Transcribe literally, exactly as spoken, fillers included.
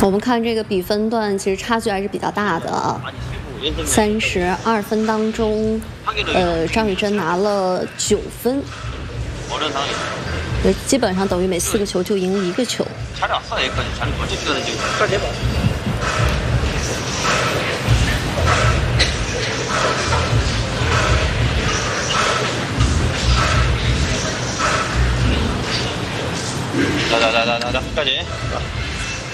我们看这个比分段，其实差距还是比较大的啊。三十二分当中，呃，张雨铮拿了九分，呃，基本上等于每四个球就赢一个球。 来来来来来来，赶紧！